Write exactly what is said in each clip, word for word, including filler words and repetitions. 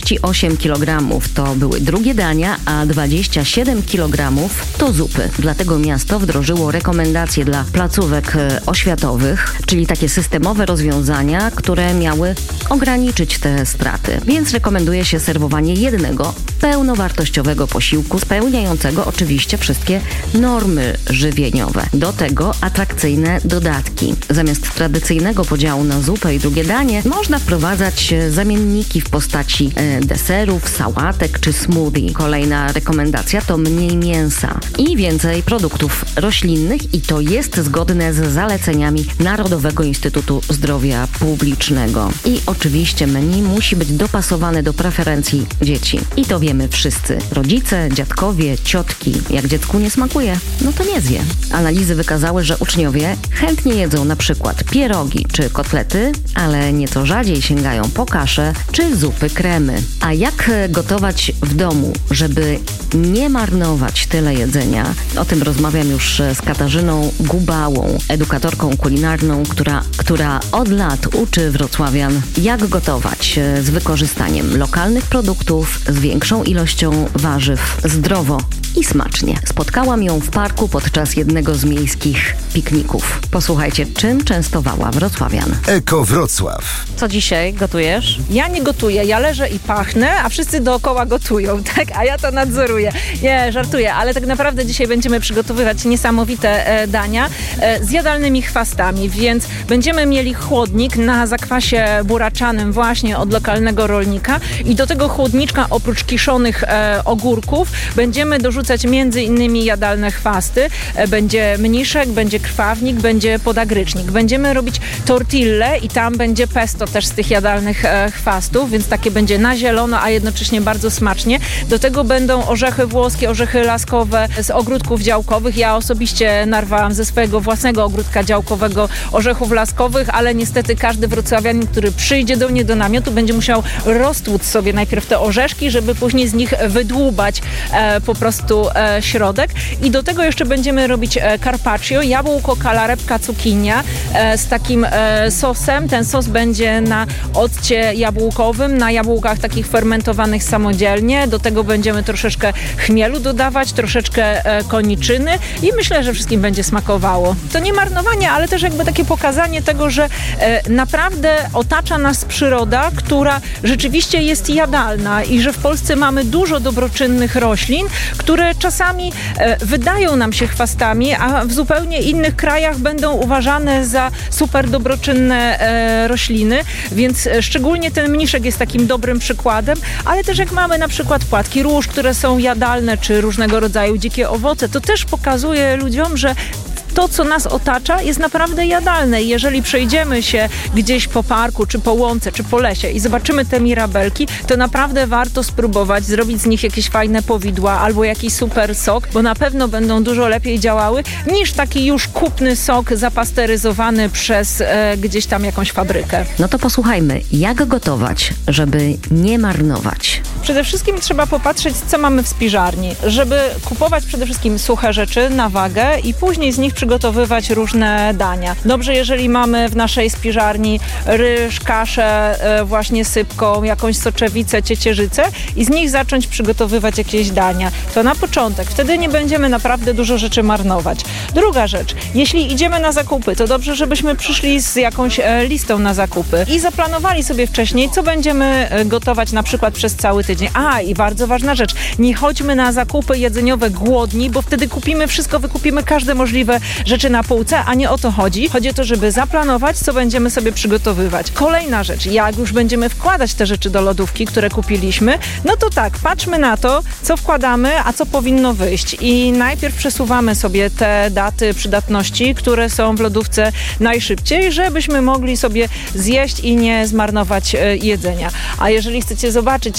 trzydzieści osiem kilogramów to były drugie dania, a dwadzieścia siedem kilogramów to zupy. Dlatego miasto wdrożyło rekomendacje dla placówek oświatowych, czyli takie systemowe rozwiązania, które miały ograniczyć te straty. Więc rekomenduje się serwowanie jednego pełnowartościowego posiłku, spełniającego oczywiście wszystkie normy żywieniowe. Do tego atrakcyjne dodatki. Zamiast tradycyjnego podziału na zupę i drugie danie, można wprowadzać zamienniki w postaci e, deserów, sałatek czy smoothie. Kolejna rekomendacja to mniej mięsa i więcej produktów roślinnych i to jest zgodne z zaleceniami Narodowego Instytutu Zdrowia Publicznego. I oczywiście menu musi być dopasowane do preferencji dzieci. I to wiemy wszyscy. Rodzice, dziadkowie, ciotki. Jak dziecku nie smakuje, no to nie zje. Analizy wykazały, że uczniowie chętnie jedzą na przykład pierogi czy kotlety, ale nieco rzadziej sięgają po kaszę czy zupy kremy. A jak gotować w domu, żeby nie marnować tyle jedzenia? O tym rozmawiam już z Katarzyną Gubałą, edukatorką kulinarną, która, która od lat uczy wrocławian, jak gotować z wykorzystaniem lokalnych produktów, z większą ilością warzyw, zdrowo i smacznie. Spotkałam ją w parku podczas jednego z miejskich pikników. Posłuchajcie, czym częstowała wrocławian. Eko Wrocław. Co dzisiaj gotujesz? Ja nie gotuję, ja leżę i pachnę, a wszyscy dookoła gotują, tak? A ja to nadzoruję. Nie, żartuję, ale tak naprawdę dzisiaj będziemy przygotowywać niesamowite e, dania e, z jadalnymi chwastami, więc będziemy mieli chłodnik na zakwasie buraczanym właśnie od lokalnego rolnika i do tego chłodniczka oprócz kiszonych e, ogórków będziemy dorzucać między innymi jadalne chwasty. E, będzie mniszek, będzie krwawnik, będzie podagrycznik. Będziemy robić tortille i tam będzie pesto też z tych jadalnych e, chwastów, więc takie będzie na zielono, a jednocześnie bardzo smacznie. Do tego będą orzechy włoskie, orzechy laskowe z ogródków działkowych. Ja osobiście narwałam ze swojego własnego ogródka działkowego orzechów laskowych, ale niestety każdy wrocławianin, który przyjdzie do mnie do namiotu, będzie musiał roztłuc sobie najpierw te orzeszki, żeby później z nich wydłubać e, po prostu e, środek. I do tego jeszcze będziemy robić e, carpaccio, jabłko, kalarepka, cukinia e, z takim e, sosem. Ten sos będzie na occie jabłkowym, na jabłkach takich fermentowanych samodzielnie. Do tego będziemy troszeczkę chmielu dodawać, troszeczkę e, koniczyny i myślę, że wszystkim będzie smakowało. To nie marnowanie, ale też jakby takie pokazanie tego, że e, naprawdę otacza nas przyroda, która rzeczywiście jest jadalna i że w Polsce mamy dużo dobroczynnych roślin, które czasami e, wydają nam się chwastami, a w zupełnie innych krajach będą uważane za super dobroczynne e, rośliny, więc e, szczególnie ten mniszek jest takim dobrym przykładem, ale też jak mamy na przykład płatki róż, które są jadalne, czy różnego rodzaju dzikie owoce, to też pokazuje ludziom, że to, co nas otacza, jest naprawdę jadalne. Jeżeli przejdziemy się gdzieś po parku, czy po łące, czy po lesie i zobaczymy te mirabelki, to naprawdę warto spróbować zrobić z nich jakieś fajne powidła albo jakiś super sok, bo na pewno będą dużo lepiej działały niż taki już kupny sok zapasteryzowany przez e, gdzieś tam jakąś fabrykę. No to posłuchajmy, jak gotować, żeby nie marnować. Przede wszystkim trzeba popatrzeć, co mamy w spiżarni, żeby kupować przede wszystkim suche rzeczy na wagę i później z nich przygotowywać różne dania. Dobrze, jeżeli mamy w naszej spiżarni ryż, kaszę e, właśnie sypką, jakąś soczewicę, ciecierzycę i z nich zacząć przygotowywać jakieś dania. To na początek. Wtedy nie będziemy naprawdę dużo rzeczy marnować. Druga rzecz. Jeśli idziemy na zakupy, to dobrze, żebyśmy przyszli z jakąś e, listą na zakupy i zaplanowali sobie wcześniej, co będziemy e, gotować na przykład przez cały tydzień. A, i bardzo ważna rzecz. Nie chodźmy na zakupy jedzeniowe głodni, bo wtedy kupimy wszystko, wykupimy każde możliwe rzeczy na półce, a nie o to chodzi. Chodzi o to, żeby zaplanować, co będziemy sobie przygotowywać. Kolejna rzecz, jak już będziemy wkładać te rzeczy do lodówki, które kupiliśmy, no to tak, patrzmy na to, co wkładamy, a co powinno wyjść. I najpierw przesuwamy sobie te daty przydatności, które są w lodówce najszybciej, żebyśmy mogli sobie zjeść i nie zmarnować e, jedzenia. A jeżeli chcecie zobaczyć, e,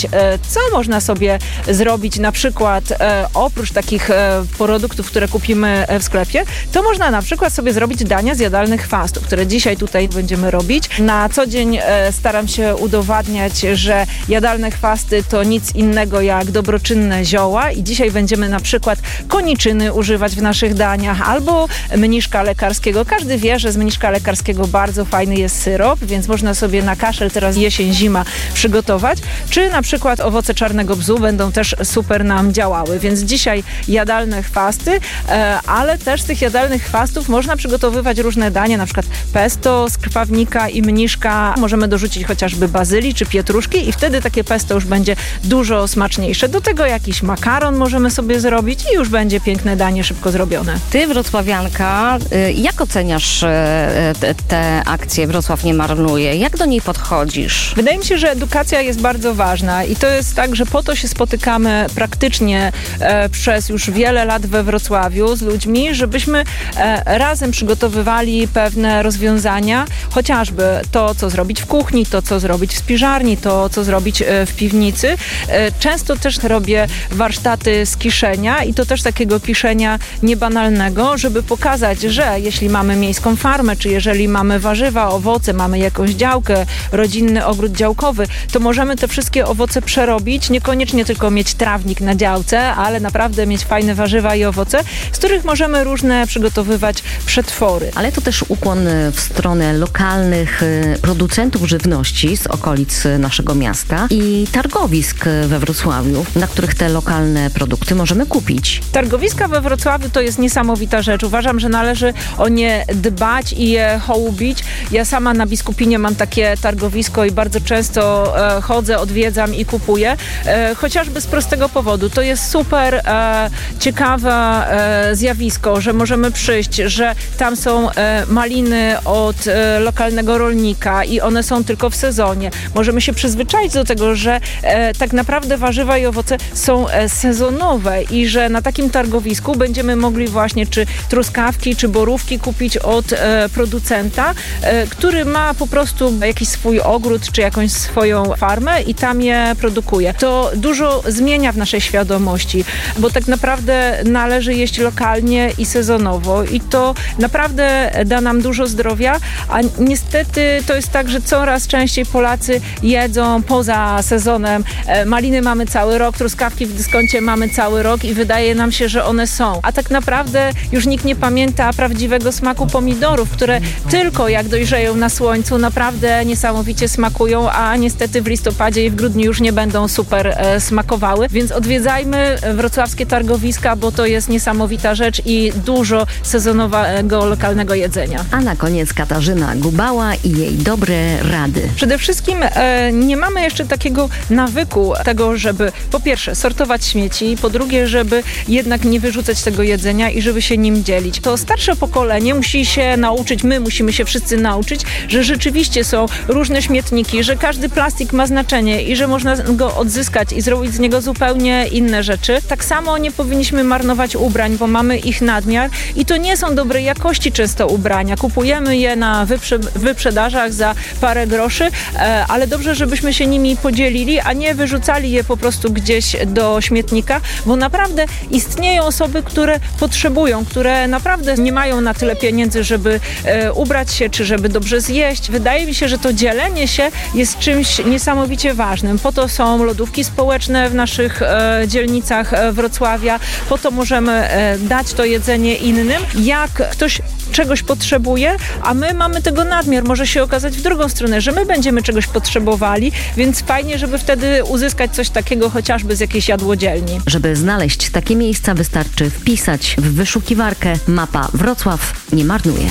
co można sobie zrobić na przykład e, oprócz takich e, produktów, które kupimy w sklepie, to można na przykład sobie zrobić dania z jadalnych chwastów, które dzisiaj tutaj będziemy robić. Na co dzień e, staram się udowadniać, że jadalne chwasty to nic innego jak dobroczynne zioła i dzisiaj będziemy na przykład koniczyny używać w naszych daniach albo mniszka lekarskiego. Każdy wie, że z mniszka lekarskiego bardzo fajny jest syrop, więc można sobie na kaszel teraz jesień, zima przygotować, czy na przykład owoce czarnego bzu będą też super nam działały, więc dzisiaj jadalne chwasty, e, ale też z tych jadalnych chwastów można przygotowywać różne dania, na przykład pesto z krwawnika i mniszka. Możemy dorzucić chociażby bazylii czy pietruszki i wtedy takie pesto już będzie dużo smaczniejsze. Do tego jakiś makaron możemy sobie zrobić i już będzie piękne danie szybko zrobione. Ty, wrocławianka, jak oceniasz te, te akcje Wrocław nie marnuje? Jak do niej podchodzisz? Wydaje mi się, że edukacja jest bardzo ważna i to jest tak, że po to się spotykamy praktycznie e, przez już wiele lat we Wrocławiu z ludźmi, żebyśmy e, razem przygotowywali pewne rozwiązania, chociażby to, co zrobić w kuchni, to, co zrobić w spiżarni, to, co zrobić e, w piwnicy. E, często też robię warsztaty z kiszenia i to też takiego kiszenia niebanalnego, żeby pokazać, że jeśli mamy miejską farmę, czy jeżeli mamy warzywa, owoce, mamy jakąś działkę, rodzinny ogród działkowy, to możemy te wszystkie owoce przerobić, niekoniecznie tylko mieć trawnik na działce, ale naprawdę mieć fajne warzywa i owoce, z których możemy różne przygotowywać przetwory. Ale to też ukłon w stronę lokalnych producentów żywności z okolic naszego miasta i targowisk we Wrocławiu, na których te lokalne produkty możemy kupić. Targowiska we Wrocławiu to jest niesamowita rzecz. Uważam, że należy o nie dbać i je hołubić. Ja sama na Biskupinie mam takie targowisko i bardzo często e, chodzę, odwiedzam i kupuję. E, chociażby z prostego powodu. To jest super e, ciekawe e, zjawisko, że możemy przyjść, że tam są e, maliny od e, lokalnego rolnika i one są tylko w sezonie. Możemy się przyzwyczaić do tego, że e, tak naprawdę warzywa i owoce są e, sezonowe i że na takim targowisku będziemy mogli właśnie czy truskawki, czy borówki kupić od e, producenta, e, który ma po prostu jakiś swój ogród, czy jakąś swoją farmę i tam je produkuje. To dużo zmienia w naszej świadomości, bo tak naprawdę należy jeść lokalnie i sezonowo i to naprawdę da nam dużo zdrowia, a niestety to jest tak, że coraz częściej Polacy jedzą poza sezonem. E, maliny mamy cały rok, truskawki w dyskoncie mamy cały rok i wydaje nam się, że one są. A tak naprawdę już nikt nie pamięta prawdziwego smaku pomidorów, które tylko jak dojrzeją na słońcu naprawdę niesamowicie smakują, a niestety w listopadzie i w grudniu już nie będą super e, smakowały. Więc odwiedzajmy wrocławskie targowiska, bo to jest niesamowita rzecz i dużo sezonowego, lokalnego jedzenia. A na koniec Katarzyna Gubała i jej dobre rady. Przede wszystkim e, nie mamy jeszcze takiego nawyku tego, żeby po pierwsze sortować śmieci, po drugie, żeby jednak nie wyrzucać tego jedzenia i żeby się nim dzielić. To starsze pokolenie musi się nauczyć, my musimy się wszyscy nauczyć, że rzeczywiście są różne śmietniki, że każdy plastik ma znaczenie i że można go odzyskać i zrobić z niego zupełnie inne rzeczy. Tak samo nie powinniśmy marnować ubrań, bo mamy ich nadmiar i to nie są dobrej jakości często ubrania. Kupujemy je na wyprze- wyprzedażach za parę groszy, e, ale dobrze, żebyśmy się nimi podzielili, a nie wyrzucali je po prostu gdzieś do śmietnika, bo naprawdę istnieją osoby, które potrzebują, które naprawdę nie mają na tyle pieniędzy, żeby e, ubrać się, czy żeby dobrze zjeść. Wydaje mi się, że to dzielenie się jest czymś niesamowicie ważnym. Po to są lodówki społeczne w naszych e, dzielnicach e, Wrocławia, po to możemy e, dać to jedzenie innym. Jak ktoś czegoś potrzebuje, a my mamy tego nadmiar. Może się okazać w drugą stronę, że my będziemy czegoś potrzebowali, więc fajnie, żeby wtedy uzyskać coś takiego chociażby z jakiejś jadłodzielni. Żeby znaleźć takie miejsca, wystarczy wpisać w wyszukiwarkę mapa Wrocław nie marnuje.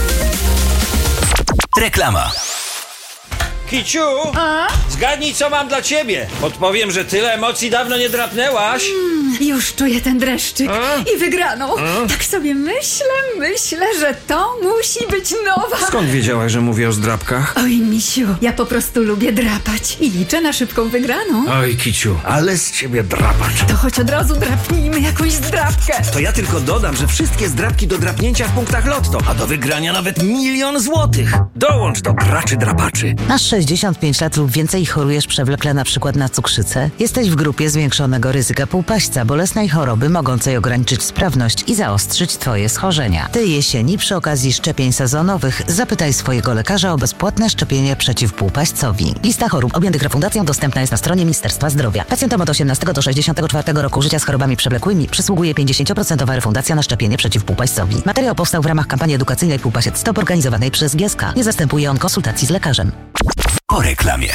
Reklama. Kiciu, a? Zgadnij, co mam dla ciebie. Podpowiem, że tyle emocji dawno nie drapnęłaś. Mm, już czuję ten dreszczyk a? i wygraną. A? Tak sobie myślę, myślę, że to musi być nowa. Skąd wiedziałaś, że mówię o zdrapkach? Oj, misiu, ja po prostu lubię drapać i liczę na szybką wygraną. Oj, Kiciu, ale z ciebie drapacz. To choć od razu drapnijmy jakąś zdrapkę. To ja tylko dodam, że wszystkie zdrapki do drapnięcia w punktach Lotto, a do wygrania nawet milion złotych. Dołącz do graczy drapaczy. Nasze sześćdziesiąt pięć lat lub więcej i chorujesz przewlekle na przykład na cukrzycę? Jesteś w grupie zwiększonego ryzyka półpaśćca, bolesnej choroby mogącej ograniczyć sprawność i zaostrzyć Twoje schorzenia. Tej jesieni przy okazji szczepień sezonowych zapytaj swojego lekarza o bezpłatne szczepienie przeciw półpaśćcowi. Lista chorób objętych refundacją dostępna jest na stronie Ministerstwa Zdrowia. Pacjentom od osiemnastego do sześćdziesiątego czwartego roku życia z chorobami przewlekłymi przysługuje pięćdziesiąt procent refundacja na szczepienie przeciw półpaśćcowi. Materiał powstał w ramach kampanii edukacyjnej Półpasiec Stop organizowanej przez G S K. Nie zastępuje on konsultacji z lekarzem. Po reklamie.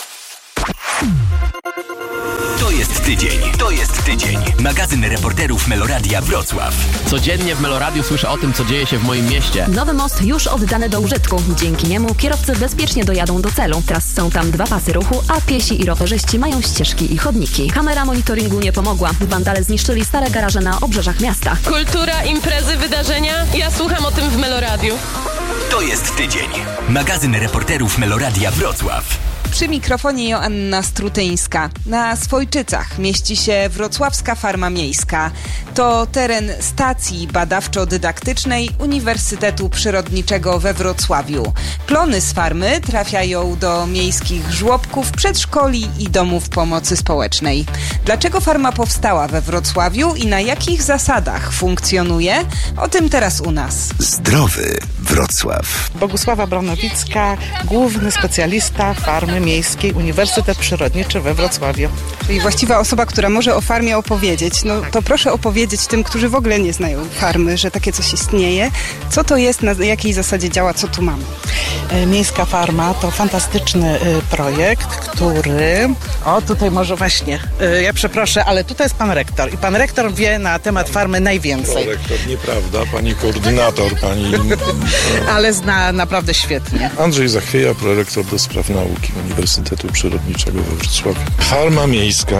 To jest tydzień. To jest tydzień. Magazyn reporterów Meloradia Wrocław. Codziennie w Meloradiu słyszę o tym, co dzieje się w moim mieście. Nowy most już oddany do użytku. Dzięki niemu kierowcy bezpiecznie dojadą do celu. Teraz są tam dwa pasy ruchu, a piesi i rowerzyści mają ścieżki i chodniki. Kamera monitoringu nie pomogła. Wandale zniszczyli stare garaże na obrzeżach miasta. Kultura, imprezy, wydarzenia. Ja słucham o tym w Meloradiu. To jest tydzień. Magazyn reporterów Meloradia Wrocław. Przy mikrofonie Joanna Strutyńska. Na Swojczycach mieści się Wrocławska Farma Miejska. To teren stacji badawczo-dydaktycznej Uniwersytetu Przyrodniczego we Wrocławiu. Plony z farmy trafiają do miejskich żłobków, przedszkoli i domów pomocy społecznej. Dlaczego farma powstała we Wrocławiu i na jakich zasadach funkcjonuje? O tym teraz u nas. Zdrowy Wrocław. Bogusława Bronowicka, główny specjalista farmy miejskiej, Uniwersytet Przyrodniczy we Wrocławiu. Czyli właściwa osoba, która może o farmie opowiedzieć. No to proszę opowiedzieć tym, którzy w ogóle nie znają farmy, że takie coś istnieje. Co to jest, na jakiej zasadzie działa, co tu mamy? Miejska Farma to fantastyczny projekt, który... O, tutaj może właśnie, ja przeproszę, ale tutaj jest pan rektor i pan rektor wie na temat farmy najwięcej. Pan rektor, nieprawda, pani koordynator, pani... Ale zna naprawdę świetnie. Andrzej Zachwieja, prorektor do spraw nauki Uniwersytetu Przyrodniczego we Wrocławiu. Farma miejska,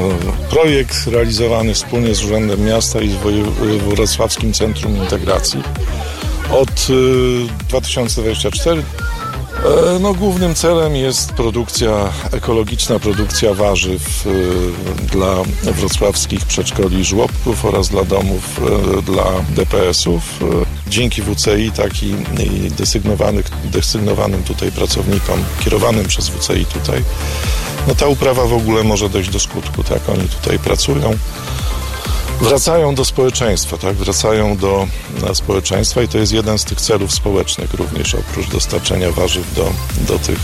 projekt realizowany wspólnie z Urzędem Miasta i z Wrocławskim Centrum Integracji od dwa tysiące dwudziestego czwartego. No, głównym celem jest produkcja, ekologiczna produkcja warzyw dla wrocławskich przedszkoli i żłobków oraz dla domów, dla D P S-ów. Dzięki W C I, tak i, i desygnowanych, desygnowanym tutaj pracownikom, kierowanym przez W C I tutaj, no ta uprawa w ogóle może dojść do skutku, tak, oni tutaj pracują. Wracają do społeczeństwa, tak? Wracają do społeczeństwa i to jest jeden z tych celów społecznych również, oprócz dostarczenia warzyw do, do tych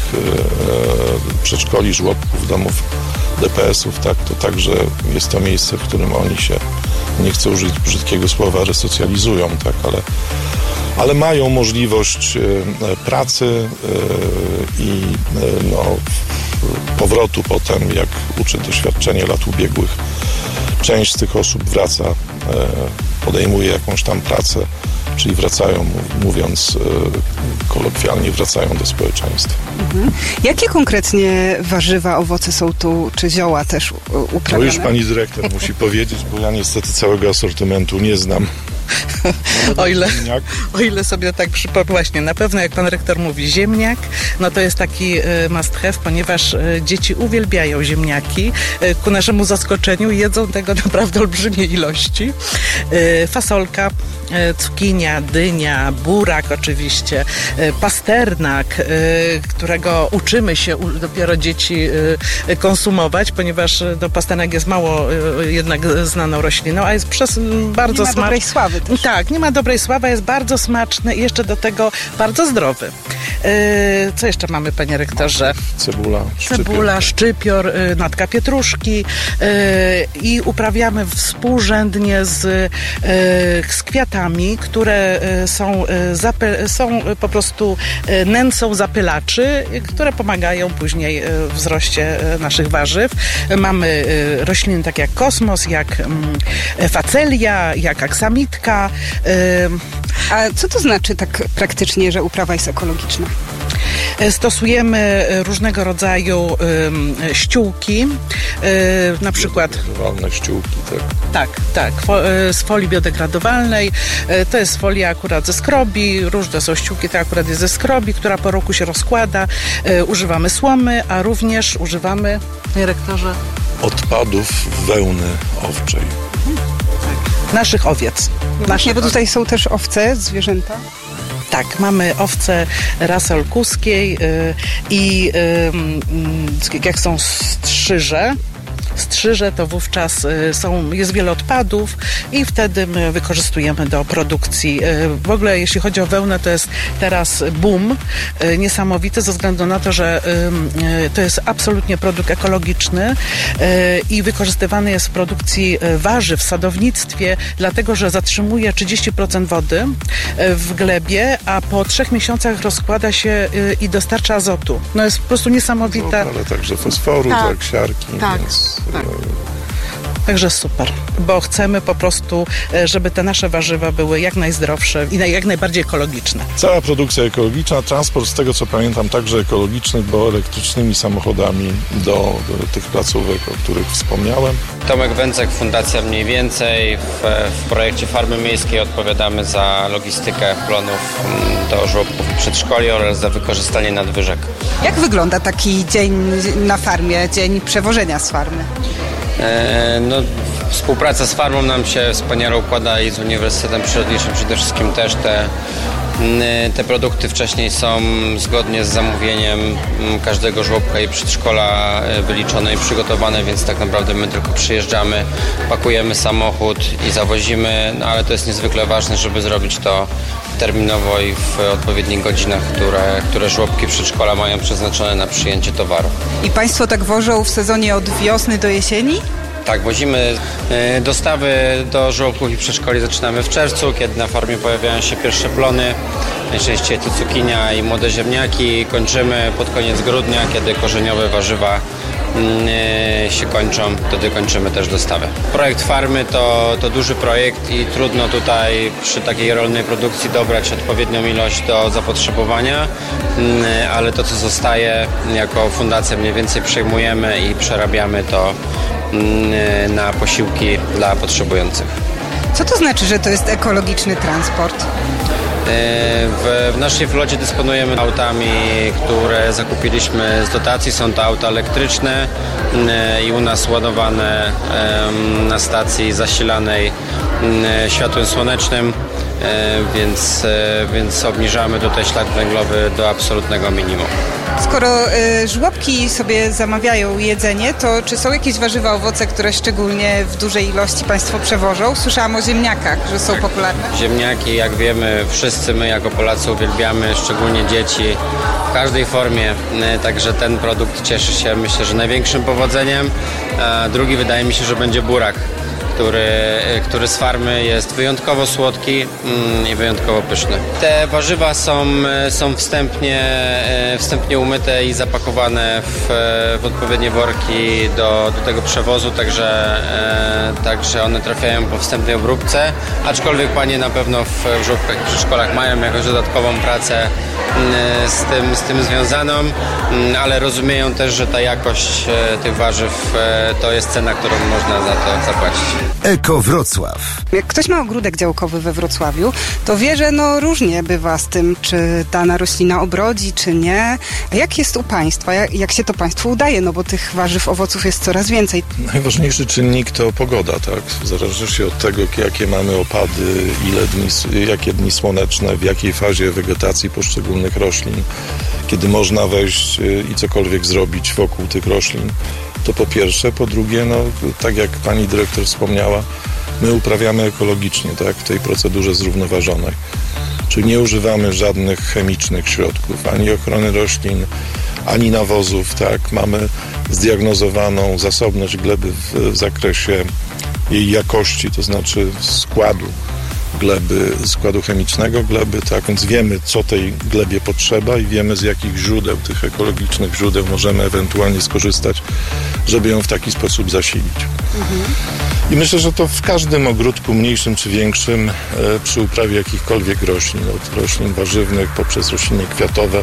e, przedszkoli, żłobków, domów D P S-ów, tak? To także jest to miejsce, w którym oni się, nie chcę użyć brzydkiego słowa, resocjalizują, tak? Ale, ale mają możliwość e, pracy e, i e, no, powrotu potem, jak uczy doświadczenie lat ubiegłych. Część z tych osób wraca, podejmuje jakąś tam pracę, czyli wracają, mówiąc kolokwialnie, wracają do społeczeństwa. Mhm. Jakie konkretnie warzywa, owoce są tu, czy zioła też uprawiane? To już pani dyrektor musi powiedzieć, bo ja niestety całego asortymentu nie znam. O ile, o ile sobie tak przypomnę, właśnie na pewno jak pan rektor mówi ziemniak, no to jest taki must have, ponieważ dzieci uwielbiają ziemniaki, ku naszemu zaskoczeniu jedzą tego naprawdę olbrzymie ilości. Fasolka, cukinia, dynia, burak oczywiście, pasternak, którego uczymy się dopiero dzieci konsumować, ponieważ no, pasternak jest mało jednak znaną rośliną, a jest przez bardzo smaczny. Dobrej sławy też. Tak, nie ma dobrej sławy, jest bardzo smaczny i jeszcze do tego bardzo zdrowy. Yy, co jeszcze mamy, panie rektorze? Cebula, szczypior. Cebula, szczypior, yy, natka pietruszki yy, i uprawiamy współrzędnie z, yy, z kwiatami, które yy, są, yy, zapy, są po prostu yy, nęcą zapylaczy, yy, które pomagają później yy, w wzroście yy, naszych warzyw. Yy, mamy yy, rośliny takie jak kosmos, jak yy, facelia, jak aksamitka. A co to znaczy tak praktycznie, że uprawa jest ekologiczna? Stosujemy różnego rodzaju y, ściółki, y, na przykład... Biodegradowalne ściółki, tak? Tak, tak, fo, z folii biodegradowalnej. Y, to jest folia akurat ze skrobi, różne są ściółki, to akurat jest ze skrobi, która po roku się rozkłada. Y, używamy słomy, a również używamy, panie rektorze... Odpadów wełny owczej. Naszych owiec. Właśnie, bo tutaj są też owce, zwierzęta. Tak, mamy owce rasy olkuskiej y, i y, y, jak są strzyże, strzyże, to wówczas są, jest wiele odpadów i wtedy my wykorzystujemy do produkcji. W ogóle jeśli chodzi o wełnę, to jest teraz boom niesamowity ze względu na to, że to jest absolutnie produkt ekologiczny i wykorzystywany jest w produkcji warzyw, w sadownictwie, dlatego, że zatrzymuje trzydzieści procent wody w glebie, a po trzech miesiącach rozkłada się i dostarcza azotu. No jest po prostu niesamowite. Ale także fosforu, tak, tak siarki, tak. Więc... Tak. Także super, bo chcemy po prostu, żeby te nasze warzywa były jak najzdrowsze i jak najbardziej ekologiczne. Cała produkcja ekologiczna, transport z tego co pamiętam także ekologiczny, bo elektrycznymi samochodami do, do tych placówek, o których wspomniałem. Tomek Węcek, Fundacja Mniej Więcej. W, w projekcie Farmy Miejskiej odpowiadamy za logistykę plonów do żłobków i przedszkoli oraz za wykorzystanie nadwyżek. Jak wygląda taki dzień na farmie, dzień przewożenia z farmy? E, no, współpraca z farmą nam się wspaniale układa i z Uniwersytetem Przyrodniczym przede wszystkim też te, te produkty wcześniej są zgodnie z zamówieniem każdego żłobka i przedszkola wyliczone i przygotowane, więc tak naprawdę my tylko przyjeżdżamy, pakujemy samochód i zawozimy, no, ale to jest niezwykle ważne, żeby zrobić to terminowo i w odpowiednich godzinach, które, które żłobki przedszkola mają przeznaczone na przyjęcie towaru. I Państwo tak wożą w sezonie od wiosny do jesieni? Tak, wozimy dostawy do żłobków i przedszkoli zaczynamy w czerwcu, kiedy na farmie pojawiają się pierwsze plony, najczęściej to cukinia i młode ziemniaki. Kończymy pod koniec grudnia, kiedy korzeniowe warzywa się kończą, wtedy kończymy też dostawę. Projekt farmy to, to duży projekt i trudno tutaj przy takiej rolnej produkcji dobrać odpowiednią ilość do zapotrzebowania, ale to co zostaje jako fundacja mniej więcej przejmujemy i przerabiamy to na posiłki dla potrzebujących. Co to znaczy, że to jest ekologiczny transport? W, w naszej flocie dysponujemy autami, które zakupiliśmy z dotacji. Są to auta elektryczne i u nas ładowane na stacji zasilanej światłem słonecznym, więc, więc obniżamy tutaj ślad węglowy do absolutnego minimum. Skoro y, żłobki sobie zamawiają jedzenie, to czy są jakieś warzywa, owoce, które szczególnie w dużej ilości Państwo przewożą? Słyszałam o ziemniakach, że są popularne. Ziemniaki, jak wiemy, wszyscy my jako Polacy uwielbiamy, szczególnie dzieci w każdej formie, także ten produkt cieszy się, myślę, że największym powodzeniem. A drugi wydaje mi się, że będzie burak, który, który z farmy jest wyjątkowo słodki mm, i wyjątkowo pyszny. Te warzywa są, są wstępnie, wstępnie umyte i zapakowane w, w odpowiednie worki do, do tego przewozu, także, e, także one trafiają po wstępnej obróbce, aczkolwiek panie na pewno w, w żłobkach i przedszkolach mają jakąś dodatkową pracę mm, z, tym, z tym związaną, mm, ale rozumieją też, że ta jakość e, tych warzyw e, to jest cena, którą można za to zapłacić. Eko Wrocław. Jak ktoś ma ogródek działkowy we Wrocławiu, to wie, że no różnie bywa z tym, czy dana roślina obrodzi, czy nie. A jak jest u Państwa? Jak, jak się to Państwu udaje? No bo tych warzyw, owoców jest coraz więcej. Najważniejszy czynnik to pogoda, tak? Zależy się od tego, jakie mamy opady, ile dni, jakie dni słoneczne, w jakiej fazie wegetacji poszczególnych roślin, kiedy można wejść i cokolwiek zrobić wokół tych roślin. To po pierwsze. Po drugie, no tak jak pani dyrektor wspomniała, my uprawiamy ekologicznie, tak, w tej procedurze zrównoważonej. Czyli nie używamy żadnych chemicznych środków, ani ochrony roślin, ani nawozów, tak. Mamy zdiagnozowaną zasobność gleby w, w zakresie jej jakości, to znaczy składu gleby, składu chemicznego gleby, tak, więc wiemy, co tej glebie potrzeba i wiemy, z jakich źródeł, tych ekologicznych źródeł możemy ewentualnie skorzystać, żeby ją w taki sposób zasilić. Mhm. I myślę, że to w każdym ogródku, mniejszym czy większym, e, przy uprawie jakichkolwiek roślin, od roślin warzywnych poprzez rośliny kwiatowe,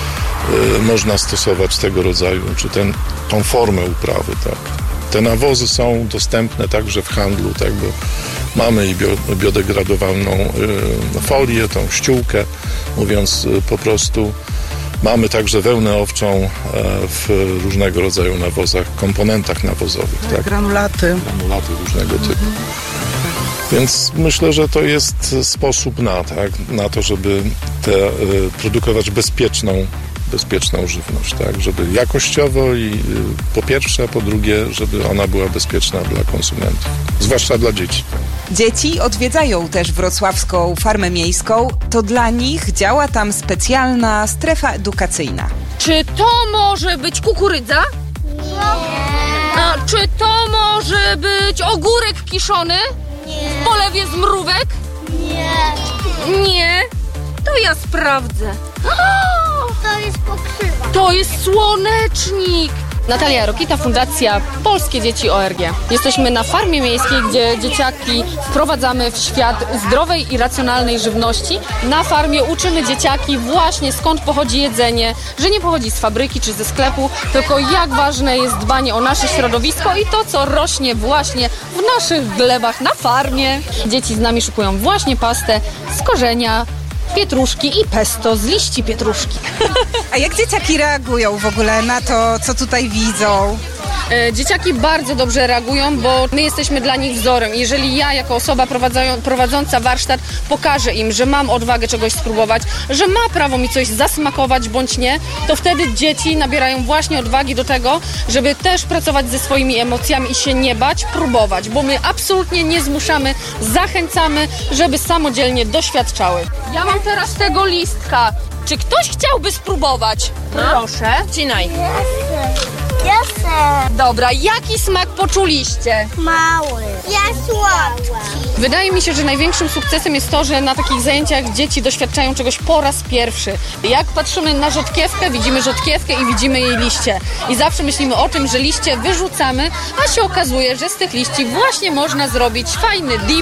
e, można stosować tego rodzaju, czy ten, tą formę uprawy, tak. Te nawozy są dostępne także w handlu, tak, bo mamy i bio, biodegradowalną y, folię, tą ściółkę, mówiąc y, po prostu. Mamy także wełnę owczą y, w różnego rodzaju nawozach, komponentach nawozowych. Tak? Granulaty. Granulaty różnego typu. Mhm. Więc myślę, że to jest sposób na, tak, na to, żeby te, y, produkować bezpieczną, bezpieczną żywność, tak, żeby jakościowo i y, po pierwsze, a po drugie, żeby ona była bezpieczna dla konsumentów, zwłaszcza dla dzieci. Dzieci odwiedzają też wrocławską farmę miejską. To dla nich działa tam specjalna strefa edukacyjna. Czy to może być kukurydza? Nie. A czy to może być ogórek kiszony? Nie. W polewie z mrówek? Nie. Nie? To ja sprawdzę. To jest pokrzywa. To jest słonecznik. Natalia Rokita, Fundacja Polskie Dzieci O R G. Jesteśmy na farmie miejskiej, gdzie dzieciaki wprowadzamy w świat zdrowej i racjonalnej żywności. Na farmie uczymy dzieciaki właśnie skąd pochodzi jedzenie, że nie pochodzi z fabryki czy ze sklepu, tylko jak ważne jest dbanie o nasze środowisko i to, co rośnie właśnie w naszych glebach na farmie. Dzieci z nami szykują właśnie pastę z korzenia pietruszki i pesto z liści pietruszki. A jak dzieciaki reagują w ogóle na to, co tutaj widzą? E, dzieciaki bardzo dobrze reagują, bo my jesteśmy dla nich wzorem. Jeżeli ja jako osoba prowadząca warsztat pokażę im, że mam odwagę czegoś spróbować, że ma prawo mi coś zasmakować bądź nie, to wtedy dzieci nabierają właśnie odwagi do tego, żeby też pracować ze swoimi emocjami i się nie bać, próbować, bo my absolutnie nie zmuszamy, zachęcamy, żeby samodzielnie doświadczały. Ja mam teraz tego listka. Czy ktoś chciałby spróbować? Proszę. Wcinaj. Jasne. Dobra, jaki smak poczuliście? Mały. Ja słodki. Wydaje mi się, że największym sukcesem jest to, że na takich zajęciach dzieci doświadczają czegoś po raz pierwszy. Jak patrzymy na rzodkiewkę, widzimy rzodkiewkę i widzimy jej liście. I zawsze myślimy o tym, że liście wyrzucamy, a się okazuje, że z tych liści właśnie można zrobić fajny dip,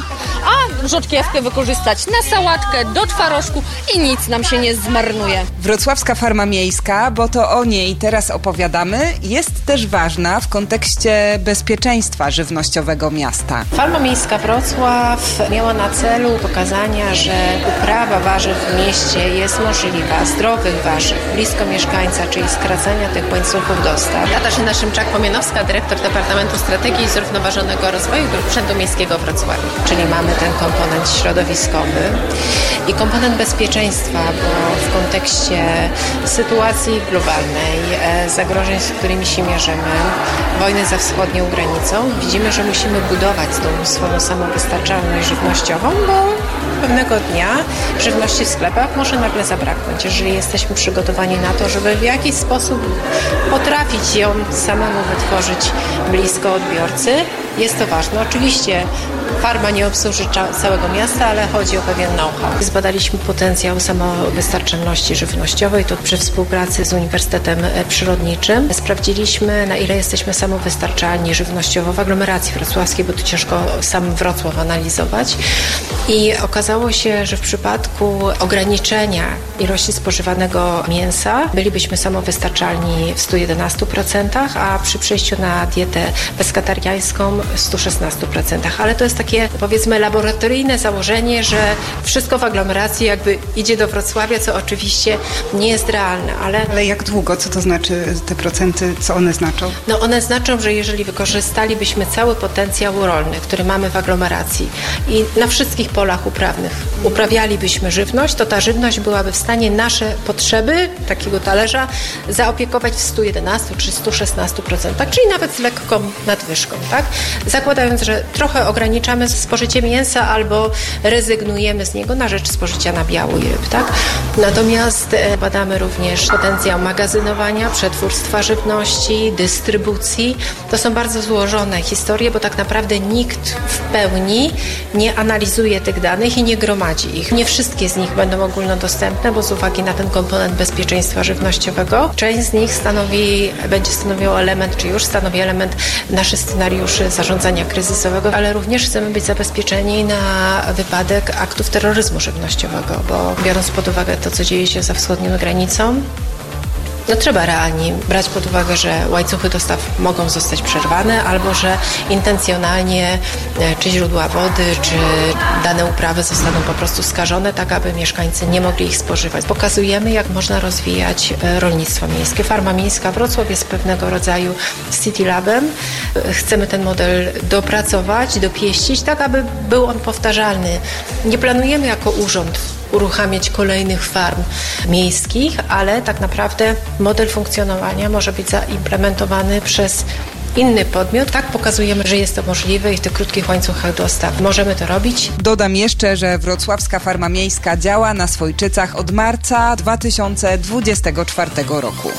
a rzodkiewkę wykorzystać na sałatkę, do twarożku i nic nam się nie zmarnuje. Wrocławska Farma Miejska, bo to o niej teraz opowiadamy, jest też ważna w kontekście bezpieczeństwa żywnościowego miasta. Farma Miejska Wrocław miała na celu pokazania, że uprawa warzyw w mieście jest możliwa, zdrowych warzyw, blisko mieszkańca, czyli skracania tych łańcuchów dostaw. Katarzyna Szymczak-Pomianowska, dyrektor Departamentu Strategii i Zrównoważonego Rozwoju Urzędu Miejskiego Wrocławia. Czyli mamy ten komponent środowiskowy i komponent bezpieczeństwa, bo w kontekście sytuacji globalnej, zagrożeń, z którymi się mierzymy, wojny za wschodnią granicą, widzimy, że musimy budować tą swoją samowystarczalność żywnościową, bo pewnego dnia żywności w sklepach może nagle zabraknąć. Jeżeli jesteśmy przygotowani na to, żeby w jakiś sposób potrafić ją samemu wytworzyć blisko odbiorcy, jest to ważne. Oczywiście farma nie obsłuży całego miasta, ale chodzi o pewien know-how. Zbadaliśmy potencjał samowystarczalności żywnościowej, to przy współpracy z Uniwersytetem Przyrodniczym. Sprawdziliśmy, na ile jesteśmy samowystarczalni żywnościowo w aglomeracji wrocławskiej, bo tu ciężko sam Wrocław analizować. I okazało się, że w przypadku ograniczenia ilości spożywanego mięsa bylibyśmy samowystarczalni w stu jedenastu procentach, a przy przejściu na dietę peskatariańską w stu szesnastu procentach. Ale to jest takie, powiedzmy, laboratoryjne założenie, że wszystko w aglomeracji jakby idzie do Wrocławia, co oczywiście nie jest realne. Ale, ale jak długo? Co to znaczy te procenty? Co one znaczą? No one znaczą, że jeżeli wykorzystalibyśmy cały potencjał rolny, który mamy w aglomeracji i na wszystkich polach uprawnych uprawialibyśmy żywność, to ta żywność byłaby w stanie nasze potrzeby takiego talerza zaopiekować w stu jedenastu czy stu szesnastu procentach, czyli nawet z lekką nadwyżką, tak? Zakładając, że trochę ograniczamy spożycie mięsa albo rezygnujemy z niego na rzecz spożycia nabiału i ryb, tak? Natomiast badamy również potencjał magazynowania, przetwórstwa żywności, dystrybucji. To są bardzo złożone historie, bo tak naprawdę nikt w pełni nie analizuje tych danych i nie gromadzi ich. Nie wszystkie z nich będą ogólnodostępne, bo z uwagi na ten komponent bezpieczeństwa żywnościowego, część z nich stanowi, będzie stanowił element, czy już stanowi element naszych scenariuszy zarządzania kryzysowego, ale również chcemy być zabezpieczeni na wypadek aktów terroryzmu żywnościowego, bo biorąc pod uwagę to, co dzieje się za wschodnią granicą, no trzeba realnie brać pod uwagę, że łańcuchy dostaw mogą zostać przerwane albo że intencjonalnie czy źródła wody, czy dane uprawy zostaną po prostu skażone, tak aby mieszkańcy nie mogli ich spożywać. Pokazujemy, jak można rozwijać rolnictwo miejskie. Farma miejska Wrocław jest pewnego rodzaju City Labem. Chcemy ten model dopracować, dopieścić, tak aby był on powtarzalny. Nie planujemy jako urząd uruchamiać kolejnych farm miejskich, ale tak naprawdę model funkcjonowania może być zaimplementowany przez inny podmiot. Tak pokazujemy, że jest to możliwe i w tych krótkich łańcuchach dostaw możemy to robić. Dodam jeszcze, że Wrocławska Farma Miejska działa na Swojczycach od marca dwa tysiące dwudziestego czwartego roku.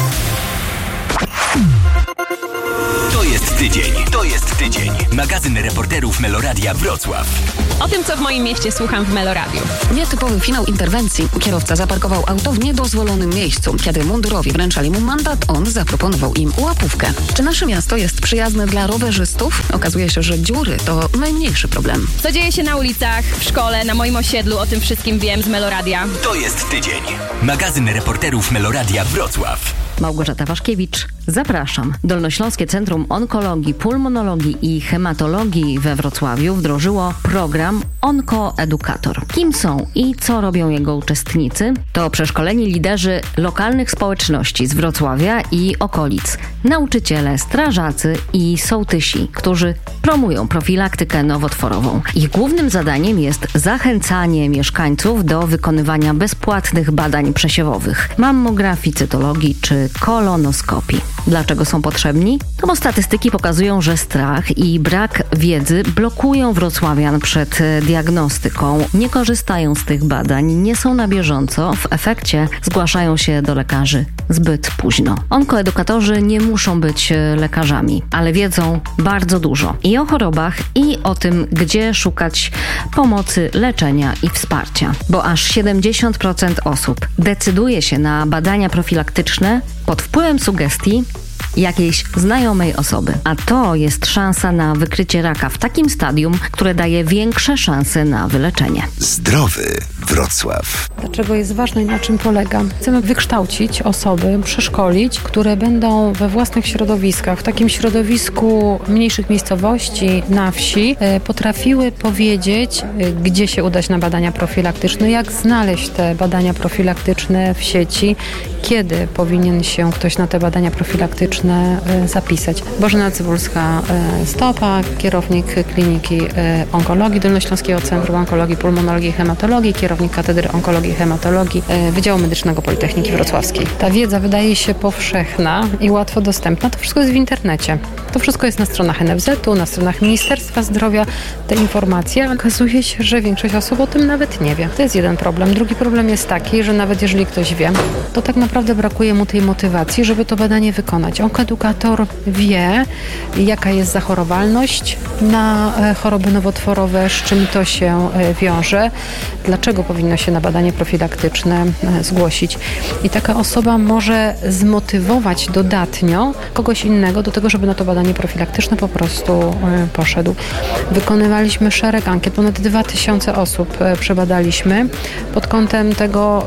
To jest tydzień. To jest tydzień. Magazyn reporterów Meloradia Wrocław. O tym, co w moim mieście słucham w Meloradiu. Nietypowy finał interwencji. Kierowca zaparkował auto w niedozwolonym miejscu. Kiedy mundurowi wręczali mu mandat, on zaproponował im łapówkę. Czy nasze miasto jest przyjazne dla rowerzystów? Okazuje się, że dziury to najmniejszy problem. Co dzieje się na ulicach, w szkole, na moim osiedlu, o tym wszystkim wiem z Meloradia. To jest tydzień. Magazyn reporterów Meloradia Wrocław. Małgorzata Waszkiewicz, zapraszam. Dolnośląskie Centrum Onkologii, Pulmonologii i Hematologii we Wrocławiu wdrożyło program Onkoedukator. Kim są i co robią jego uczestnicy? To przeszkoleni liderzy lokalnych społeczności z Wrocławia i okolic, nauczyciele, strażacy i sołtysi, którzy promują profilaktykę nowotworową. Ich głównym zadaniem jest zachęcanie mieszkańców do wykonywania bezpłatnych badań przesiewowych, mammografii, cytologii czy kolonoskopii. Dlaczego są potrzebni? No bo statystyki pokazują, że strach i brak wiedzy blokują wrocławian przed diagnostyką, nie korzystają z tych badań, nie są na bieżąco, w efekcie zgłaszają się do lekarzy zbyt późno. Onkoedukatorzy nie muszą być lekarzami, ale wiedzą bardzo dużo i o chorobach, i o tym, gdzie szukać pomocy, leczenia i wsparcia. Bo aż siedemdziesiąt procent osób decyduje się na badania profilaktyczne pod wpływem sugestii jakiejś znajomej osoby. A to jest szansa na wykrycie raka w takim stadium, które daje większe szanse na wyleczenie. Zdrowy Wrocław. Dlaczego jest ważne i na czym polega? Chcemy wykształcić osoby, przeszkolić, które będą we własnych środowiskach, w takim środowisku mniejszych miejscowości, na wsi, potrafiły powiedzieć, gdzie się udać na badania profilaktyczne, jak znaleźć te badania profilaktyczne w sieci, kiedy powinien się ktoś na te badania profilaktyczne zapisać. Bożena Cybulska-Stopa, kierownik Kliniki Onkologii Dolnośląskiego Centrum Onkologii, Pulmonologii i Hematologii, kierownik Katedry Onkologii i Hematologii Wydziału Medycznego Politechniki Wrocławskiej. Ta wiedza wydaje się powszechna i łatwo dostępna. To wszystko jest w internecie. To wszystko jest na stronach N F Z u, na stronach Ministerstwa Zdrowia. Te informacje, okazuje się, że większość osób o tym nawet nie wie. To jest jeden problem. Drugi problem jest taki, że nawet jeżeli ktoś wie, to tak naprawdę brakuje mu tej motywacji, żeby to badanie wykonać. Onkoedukator wie, jaka jest zachorowalność na choroby nowotworowe, z czym to się wiąże, dlaczego powinno się na badanie profilaktyczne zgłosić. I taka osoba może zmotywować dodatnio kogoś innego do tego, żeby na to badanie profilaktyczne po prostu poszedł. Wykonywaliśmy szereg ankiet, ponad dwa tysiące osób przebadaliśmy pod kątem tego,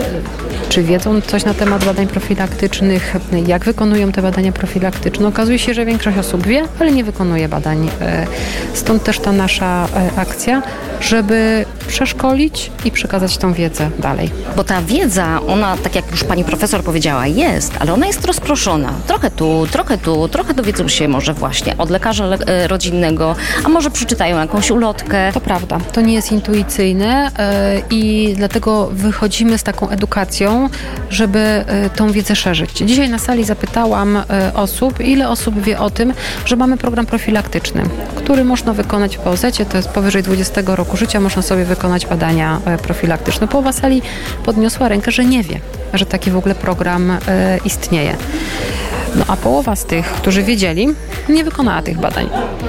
czy wiedzą coś na temat badań profilaktycznych, jak wykonują te badania profilaktyczne. Okazuje się, że większość osób wie, ale nie wykonuje badań. Stąd też ta nasza akcja, żeby przeszkolić i przekazać tą wiedzę dalej. Bo ta wiedza, ona, tak jak już pani profesor powiedziała, jest, ale ona jest rozproszona. Trochę tu, trochę tu, trochę dowiedzą się może właśnie od lekarza le- rodzinnego, a może przeczytają jakąś ulotkę. To prawda, to nie jest intuicyjne yy, i dlatego wychodzimy z taką edukacją, żeby yy, tą wiedzę szerzyć. Dzisiaj na sali zapytałam yy, osób, ile osób wie o tym, że mamy program profilaktyczny, który można wykonać w P O Z-cie, to jest powyżej dwudziestego roku życia, można sobie wykonać badania yy, profilaktyczne. Połowa sali podniosła rękę, że nie wie, że taki w ogóle program yy, istnieje. No a połowa z tych, którzy wiedzieli, nie wykonała tych badań.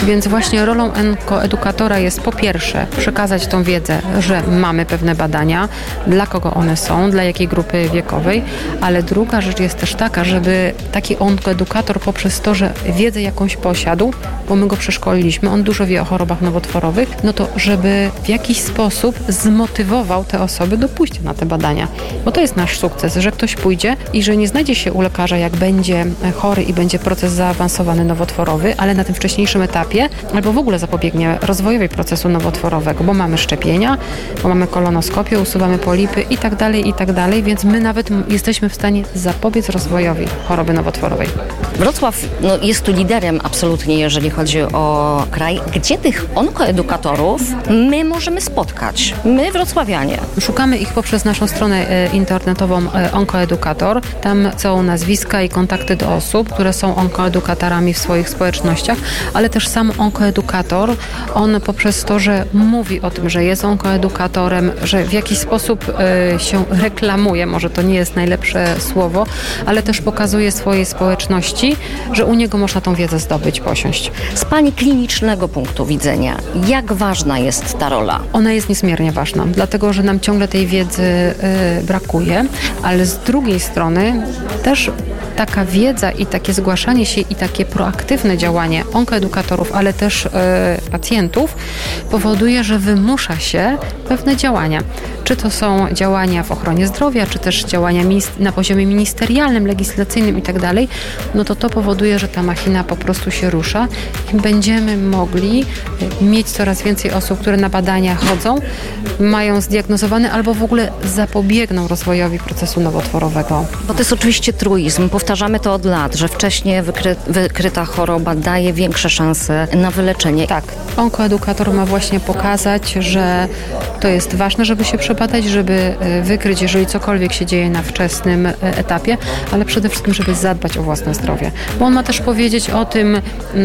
Więc właśnie rolą onkoedukatora jest po pierwsze przekazać tą wiedzę, że mamy pewne badania, dla kogo one są, dla jakiej grupy wiekowej, ale druga rzecz jest też taka, żeby taki onkoedukator poprzez to, że wiedzę jakąś posiadł, bo my go przeszkoliliśmy, on dużo wie o chorobach nowotworowych, no to żeby w jakiś sposób zmotywował te osoby do pójścia na te badania. Bo to jest nasz sukces, że ktoś pójdzie i że nie znajdzie się u lekarza, jak będzie chory i będzie proces zaawansowany nowotworowy, ale na tym wcześniejszym etapie albo w ogóle zapobiegnie rozwojowi procesu nowotworowego, bo mamy szczepienia, bo mamy kolonoskopię, usuwamy polipy i tak dalej, i tak dalej, więc my nawet jesteśmy w stanie zapobiec rozwojowi choroby nowotworowej. Wrocław no, jest tu liderem absolutnie, jeżeli chodzi o kraj. Gdzie tych onkoedukatorów my możemy spotkać? My, wrocławianie. Szukamy ich poprzez naszą stronę internetową Onkoedukator. Tam są nazwiska i kontakty do osób, które są onkoedukatorami w swoich społecznościach, ale też sam onkoedukator, on poprzez to, że mówi o tym, że jest onkoedukatorem, że w jakiś sposób y, się reklamuje, może to nie jest najlepsze słowo, ale też pokazuje swojej społeczności, że u niego można tą wiedzę zdobyć, posiąść. Z Pani klinicznego punktu widzenia, jak ważna jest ta rola? Ona jest niezmiernie ważna, dlatego, że nam ciągle tej wiedzy y, brakuje, ale z drugiej strony też taka wiedza i takie zgłaszanie się i takie proaktywne działanie onkoedukatorów, ale też y, pacjentów powoduje, że wymusza się pewne działania. Czy to są działania w ochronie zdrowia, czy też działania na poziomie ministerialnym, legislacyjnym i tak dalej, no to to powoduje, że ta machina po prostu się rusza i będziemy mogli mieć coraz więcej osób, które na badania chodzą, mają zdiagnozowane albo w ogóle zapobiegną rozwojowi procesu nowotworowego. Bo to jest oczywiście truizm. Powtarzamy to od lat, że wcześniej wykry, wykryta choroba daje większe szanse na wyleczenie. Tak. Onkoedukator ma właśnie pokazać, że to jest ważne, żeby się przebadać, żeby wykryć, jeżeli cokolwiek się dzieje na wczesnym etapie, ale przede wszystkim, żeby zadbać o własne zdrowie. Bo on ma też powiedzieć o tym,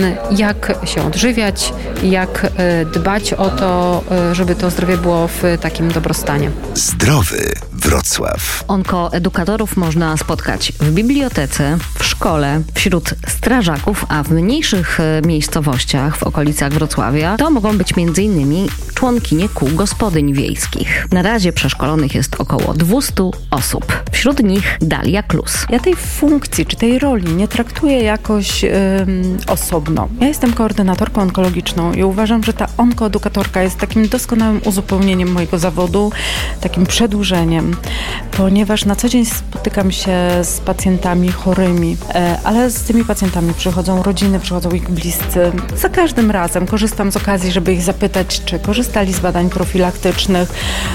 jak się odżywiać, jak dbać o to, żeby to zdrowie było w takim dobrostanie. Zdrowy Wrocław. Onkoedukatorów można spotkać w bibliotece, w szkole, wśród strażaków, a w mniejszych miejscowościach w okolicach Wrocławia to mogą być między innymi członkinie kół gospodyń wiejskich. Na razie przeszkolonych jest około dwieście osób. Wśród nich Dalia Klus. Ja tej funkcji czy tej roli nie traktuję jakoś ym, osobno. Ja jestem koordynatorką onkologiczną i uważam, że ta onkoedukatorka jest takim doskonałym uzupełnieniem mojego zawodu, takim przedłużeniem, ponieważ na co dzień spotykam się z pacjentami chorymi, e, ale z tymi pacjentami przychodzą rodziny, przychodzą ich bliscy. Za każdym razem korzystam z okazji, żeby ich zapytać, czy korzystali z badań profilaktycznych,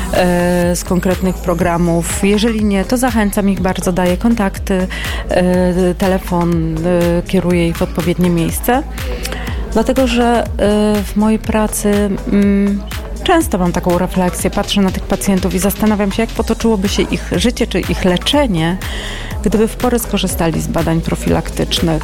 e, z konkretnych programów. Jeżeli nie, to zachęcam ich bardzo, daję kontakty, e, telefon, e, kieruję ich w odpowiednie miejsce. Dlatego, że e, w mojej pracy mm, często mam taką refleksję, patrzę na tych pacjentów i zastanawiam się, jak potoczyłoby się ich życie czy ich leczenie, gdyby w porę skorzystali z badań profilaktycznych.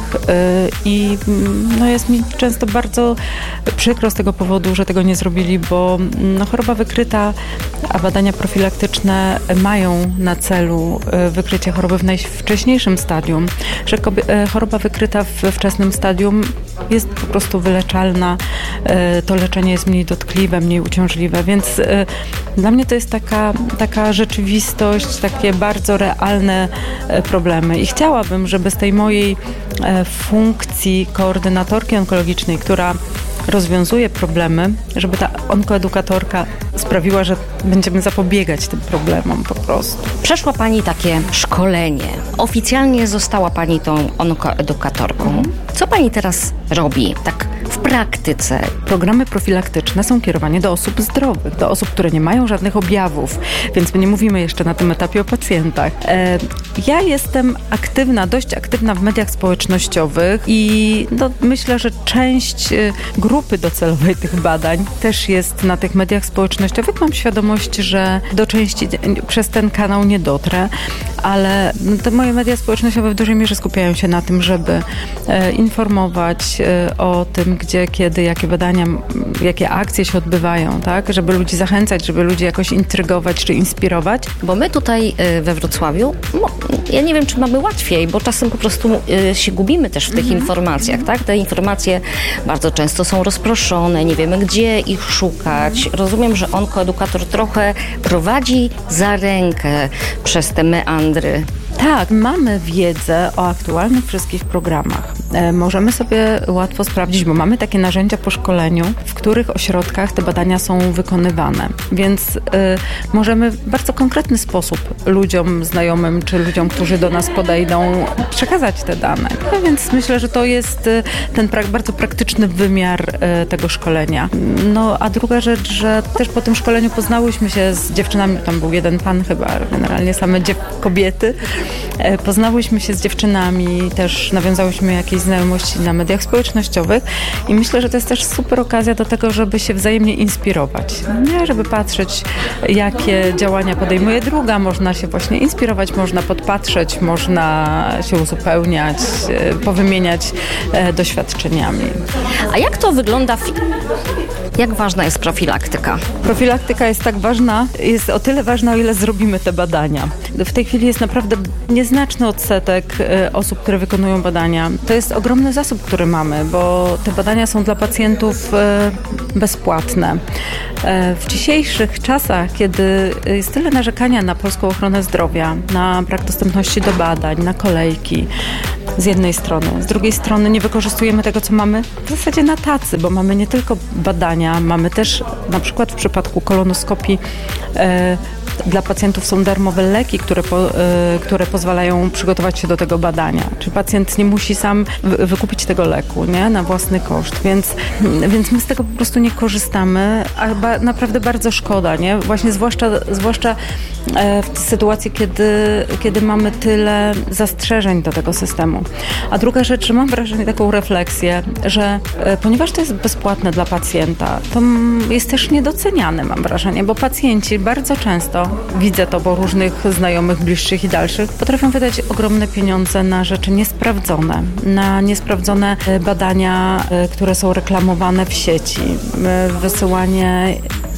I no jest mi często bardzo przykro z tego powodu, że tego nie zrobili, bo no, choroba wykryta, a badania profilaktyczne mają na celu wykrycie choroby w najwcześniejszym stadium, że choroba wykryta we wczesnym stadium jest po prostu wyleczalna, to leczenie jest mniej dotkliwe, mniej uciążliwe, więc dla mnie to jest taka, taka rzeczywistość, takie bardzo realne problemy i chciałabym, żeby z tej mojej funkcji koordynatorki onkologicznej, która rozwiązuje problemy, żeby ta onkoedukatorka sprawiła, że będziemy zapobiegać tym problemom po prostu. Przeszła Pani takie szkolenie. Oficjalnie została Pani tą onkoedukatorką. Mhm. Co Pani teraz robi tak w praktyce? Programy profilaktyczne są kierowane do osób zdrowych, do osób, które nie mają żadnych objawów, więc my nie mówimy jeszcze na tym etapie o pacjentach. E, ja jestem aktywna, dość aktywna w mediach społecznościowych i no, myślę, że część grupy docelowej tych badań też jest na tych mediach społecznościowych. Mam świadomość, że do części przez ten kanał nie dotrę, ale te moje media społecznościowe w dużej mierze skupiają się na tym, żeby e, informować e, o tym, gdzie gdzie, kiedy, jakie badania, jakie akcje się odbywają, tak? Żeby ludzi zachęcać, żeby ludzi jakoś intrygować czy inspirować. Bo my tutaj y, we Wrocławiu, no, ja nie wiem, czy mamy łatwiej, bo czasem po prostu y, się gubimy też w tych mhm. informacjach, tak? Te informacje bardzo często są rozproszone, nie wiemy, gdzie ich szukać. Rozumiem, że onkoedukator trochę prowadzi za rękę przez te meandry. Tak, mamy wiedzę o aktualnych wszystkich programach. E, możemy sobie łatwo sprawdzić, bo mamy takie narzędzia po szkoleniu, w których ośrodkach te badania są wykonywane. Więc e, możemy w bardzo konkretny sposób ludziom, znajomym czy ludziom, którzy do nas podejdą, przekazać te dane. No więc myślę, że to jest e, ten pra- bardzo praktyczny wymiar e, tego szkolenia. No a druga rzecz, że też po tym szkoleniu poznałyśmy się z dziewczynami, tam był jeden pan chyba, generalnie same dziew- kobiety. Poznałyśmy się z dziewczynami, też nawiązałyśmy jakieś znajomości na mediach społecznościowych i myślę, że to jest też super okazja do tego, żeby się wzajemnie inspirować, nie? Żeby patrzeć, jakie działania podejmuje druga, można się właśnie inspirować, można podpatrzeć, można się uzupełniać, powymieniać doświadczeniami. A jak to wygląda? Fi- jak ważna jest profilaktyka? Profilaktyka jest tak ważna, jest o tyle ważna, o ile zrobimy te badania. W tej chwili jest naprawdę nieznaczny odsetek osób, które wykonują badania. To jest ogromny zasób, który mamy, bo te badania są dla pacjentów bezpłatne. W dzisiejszych czasach, kiedy jest tyle narzekania na polską ochronę zdrowia, na brak dostępności do badań, na kolejki, z jednej strony. Z drugiej strony nie wykorzystujemy tego, co mamy w zasadzie na tacy, bo mamy nie tylko badania, mamy też na przykład w przypadku kolonoskopii e, dla pacjentów są darmowe leki, które, po, y, które pozwalają przygotować się do tego badania. Czy pacjent nie musi sam wy, wykupić tego leku, nie? Na własny koszt, więc, więc my z tego po prostu nie korzystamy, a ba, naprawdę bardzo szkoda, nie? Właśnie zwłaszcza, zwłaszcza e, w sytuacji, kiedy, kiedy mamy tyle zastrzeżeń do tego systemu. A druga rzecz, że mam wrażenie, taką refleksję, że e, ponieważ to jest bezpłatne dla pacjenta, to m, jest też niedoceniane, mam wrażenie, bo pacjenci bardzo często, widzę to po różnych znajomych, bliższych i dalszych, potrafią wydać ogromne pieniądze na rzeczy niesprawdzone, na niesprawdzone badania, które są reklamowane w sieci, wysyłanie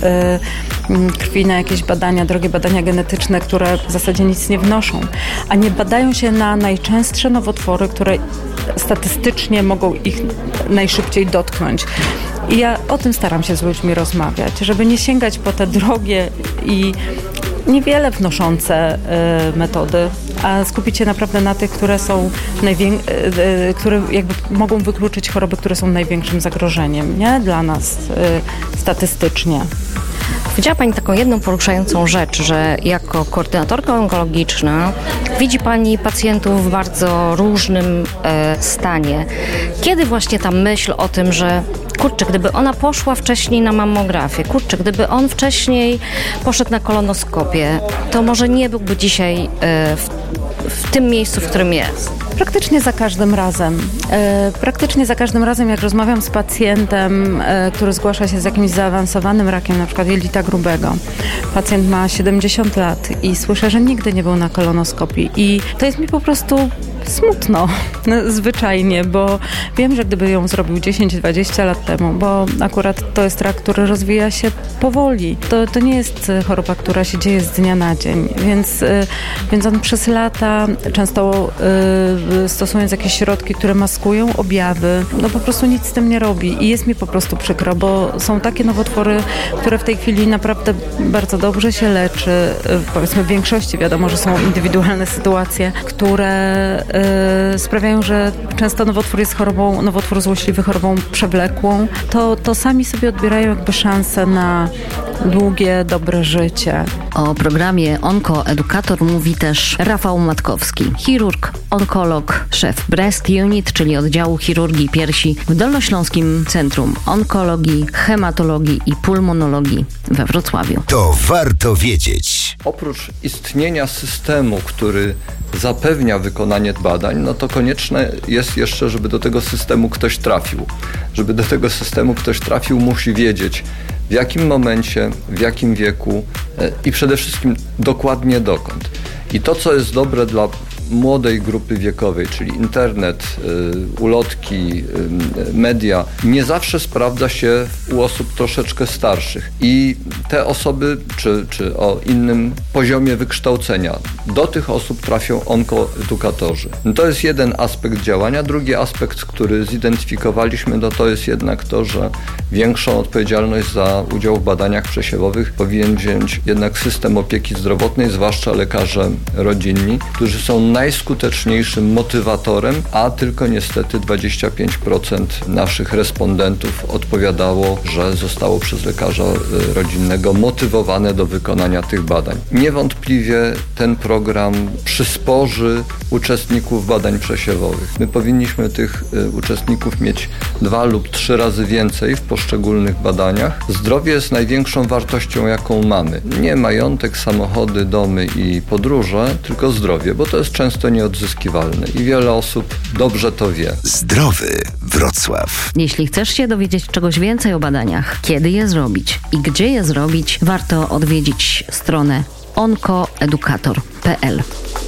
krwi na jakieś badania, drogie badania genetyczne, które w zasadzie nic nie wnoszą, a nie badają się na najczęstsze nowotwory, które statystycznie mogą ich najszybciej dotknąć. I ja o tym staram się z ludźmi rozmawiać, żeby nie sięgać po te drogie i niewiele wnoszące y, metody, a skupić się naprawdę na tych, które są najwię- y, y, które jakby mogą wykluczyć choroby, które są największym zagrożeniem, nie? Dla nas y, statystycznie. Powiedziała Pani taką jedną poruszającą rzecz, że jako koordynatorka onkologiczna widzi Pani pacjentów w bardzo różnym e, stanie. Kiedy właśnie ta myśl o tym, że kurczę, gdyby ona poszła wcześniej na mammografię, kurczę, gdyby on wcześniej poszedł na kolonoskopię, to może nie byłby dzisiaj e, w, w tym miejscu, w którym jest. Praktycznie za każdym razem. E, praktycznie za każdym razem, jak rozmawiam z pacjentem, e, który zgłasza się z jakimś zaawansowanym rakiem, na przykład jelita grubego. Pacjent ma siedemdziesiąt lat i słyszę, że nigdy nie był na kolonoskopii i to jest mi po prostu smutno, no, zwyczajnie, bo wiem, że gdyby ją zrobił dziesięć dwadzieścia lat temu, bo akurat to jest rak, który rozwija się powoli. To, to nie jest choroba, która się dzieje z dnia na dzień, więc, więc on przez lata, często y, stosując jakieś środki, które maskują objawy, no po prostu nic z tym nie robi i jest mi po prostu przykro, bo są takie nowotwory, które w tej chwili naprawdę bardzo dobrze się leczy. Powiedzmy w większości, wiadomo, że są indywidualne sytuacje, które y, sprawiają, że często nowotwór jest chorobą, nowotwór złośliwy chorobą przewlekłą, to, to sami sobie odbierają jakby szansę na długie, dobre życie. O programie Onkoedukator mówi też Rafał Matkowski, chirurg, onkolog, szef Breast Unit, czyli oddziału chirurgii piersi w Dolnośląskim Centrum Onkologii, Hematologii i Pulmonologii we Wrocławiu. To warto wiedzieć. Oprócz istnienia systemu, który zapewnia wykonanie badań, no to konieczne jest jeszcze, żeby do tego systemu ktoś trafił. Żeby do tego systemu ktoś trafił, musi wiedzieć, w jakim momencie, w jakim wieku i przede wszystkim dokładnie dokąd. I to, co jest dobre dla młodej grupy wiekowej, czyli internet, y, ulotki, y, media, nie zawsze sprawdza się u osób troszeczkę starszych. I te osoby, czy, czy o innym poziomie wykształcenia, do tych osób trafią onkoedukatorzy. No to jest jeden aspekt działania. Drugi aspekt, który zidentyfikowaliśmy, no to jest jednak to, że większą odpowiedzialność za udział w badaniach przesiewowych powinien wziąć jednak system opieki zdrowotnej, zwłaszcza lekarze rodzinni, którzy są najskuteczniejszym motywatorem, a tylko niestety dwadzieścia pięć procent naszych respondentów odpowiadało, że zostało przez lekarza rodzinnego motywowane do wykonania tych badań. Niewątpliwie ten program przysporzy uczestników badań przesiewowych. My powinniśmy tych uczestników mieć dwa lub trzy razy więcej w poszczególnych badaniach. Zdrowie jest największą wartością, jaką mamy. Nie majątek, samochody, domy i podróże, tylko zdrowie, bo to jest często nieodzyskiwalne i wiele osób dobrze to wie. Zdrowy Wrocław. Jeśli chcesz się dowiedzieć czegoś więcej o badaniach, kiedy je zrobić i gdzie je zrobić, warto odwiedzić stronę onkoedukator kropka p l.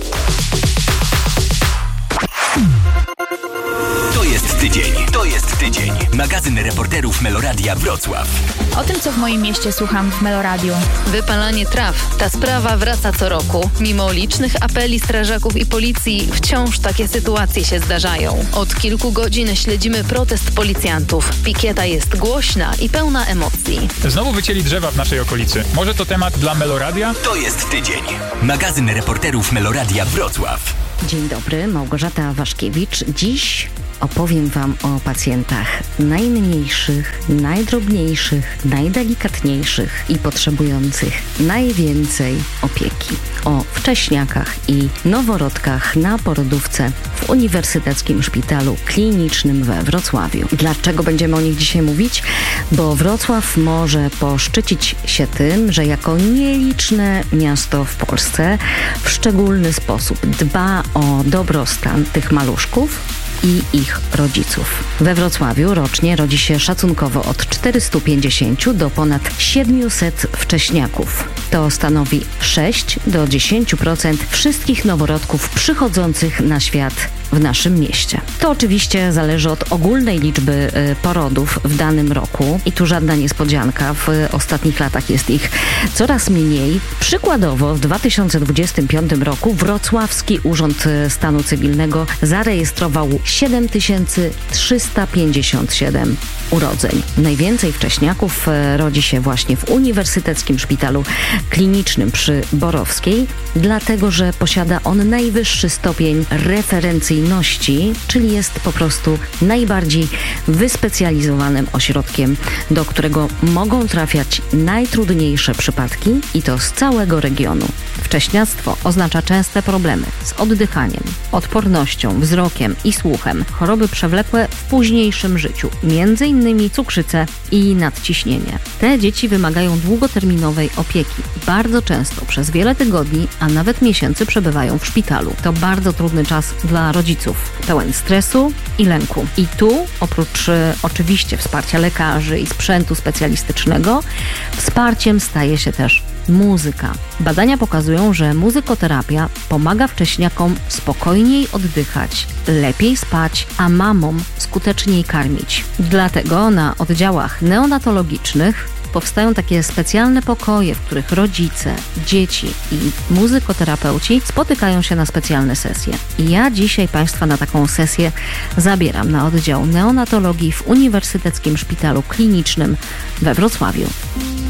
To jest tydzień. To jest tydzień. Magazyn reporterów Meloradia Wrocław. O tym, co w moim mieście słucham w Meloradiu. Wypalanie traw. Ta sprawa wraca co roku. Mimo licznych apeli strażaków i policji, wciąż takie sytuacje się zdarzają. Od kilku godzin śledzimy protest policjantów. Pikieta jest głośna i pełna emocji. Znowu wycięli drzewa w naszej okolicy. Może to temat dla Meloradia? To jest tydzień. Magazyn reporterów Meloradia Wrocław. Dzień dobry, Małgorzata Waszkiewicz. Dziś opowiem Wam o pacjentach najmniejszych, najdrobniejszych, najdelikatniejszych i potrzebujących najwięcej opieki. O wcześniakach i noworodkach na porodówce w Uniwersyteckim Szpitalu Klinicznym we Wrocławiu. Dlaczego będziemy o nich dzisiaj mówić? Bo Wrocław może poszczycić się tym, że jako nieliczne miasto w Polsce w szczególny sposób dba o dobrostan tych maluszków i ich rodziców. We Wrocławiu rocznie rodzi się szacunkowo od czterystu pięćdziesięciu do ponad siedmiuset wcześniaków. To stanowi sześć do dziesięciu procent wszystkich noworodków przychodzących na świat w naszym mieście. To oczywiście zależy od ogólnej liczby y, porodów w danym roku i tu żadna niespodzianka. W ostatnich latach jest ich coraz mniej. Przykładowo w dwa tysiące dwudziestym piątym roku Wrocławski Urząd Stanu Cywilnego zarejestrował siedem tysięcy trzysta pięćdziesiąt siedem urodzeń. Najwięcej wcześniaków rodzi się właśnie w Uniwersyteckim Szpitalu Klinicznym przy Borowskiej, dlatego że posiada on najwyższy stopień referencyjności, czyli jest po prostu najbardziej wyspecjalizowanym ośrodkiem, do którego mogą trafiać najtrudniejsze przypadki i to z całego regionu. Wcześniactwo oznacza częste problemy z oddychaniem, odpornością, wzrokiem i słuchem, choroby przewlekłe w późniejszym życiu, między innymi cukrzycę i nadciśnienie. Te dzieci wymagają długoterminowej opieki. Bardzo często przez wiele tygodni, a nawet miesięcy przebywają w szpitalu. To bardzo trudny czas dla rodziców, pełen stresu i lęku. I tu, oprócz e, oczywiście wsparcia lekarzy i sprzętu specjalistycznego, wsparciem staje się też muzyka. Badania pokazują, że muzykoterapia pomaga wcześniakom spokojniej oddychać, lepiej spać, a mamom skuteczniej karmić. Dlatego na oddziałach neonatologicznych powstają takie specjalne pokoje, w których rodzice, dzieci i muzykoterapeuci spotykają się na specjalne sesje. I ja dzisiaj Państwa na taką sesję zabieram na oddział neonatologii w Uniwersyteckim Szpitalu Klinicznym we Wrocławiu.